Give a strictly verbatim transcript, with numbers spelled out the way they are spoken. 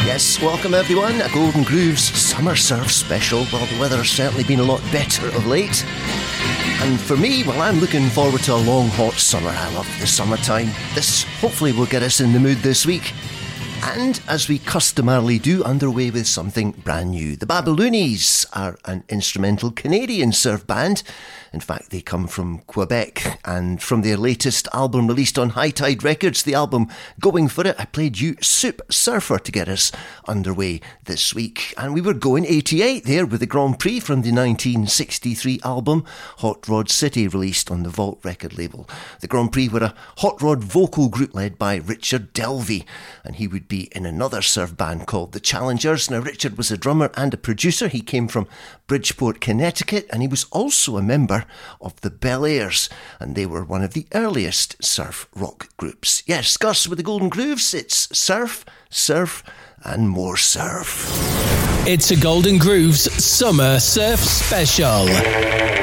Yes, welcome everyone. A Golden Grooves Summer Surf Special. Well, the weather's certainly been a lot better of late. And for me, well, I'm looking forward to a long, hot summer. I love the summertime. This hopefully will get us in the mood this week. And as we customarily do, underway with something brand new. The Babyloonies are an instrumental Canadian surf band. In fact, they come from Quebec, and from their latest album released on High Tide Records, the album Going For It, I played you Soup Surfer to get us underway this week. And we were going eighty-eight there with the Grand Prix from the nineteen sixty-three album Hot Rod City, released on the Vault record label. The Grand Prix were a hot rod vocal group led by Richard Delvey, and he would be in another surf band called The Challengers. Now, Richard was a drummer and a producer. He came from Bridgeport, Connecticut, and he was also a member of the Bel Airs, and they were one of the earliest surf rock groups. Yes, Gus with the Golden Grooves. It's surf, surf, and more surf. It's a Golden Grooves Summer Surf Special.